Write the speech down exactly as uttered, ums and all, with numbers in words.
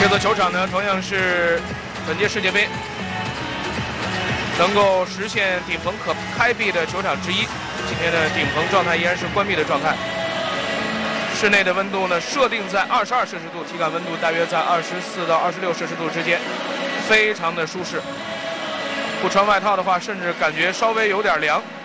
这座球场呢，同样是本届世界杯能够实现顶棚可开闭的球场之一。今天的顶棚状态依然是关闭的状态。室内的温度呢，设定在二十二摄氏度，体感温度大约在二十四到二十六摄氏度之间，非常的舒适。不穿外套的话，甚至感觉稍微有点凉。